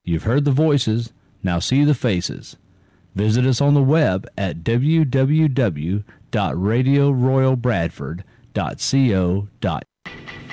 You've heard the voices, now see the faces. Visit us on the web at www.radioroyalbradford.co.uk.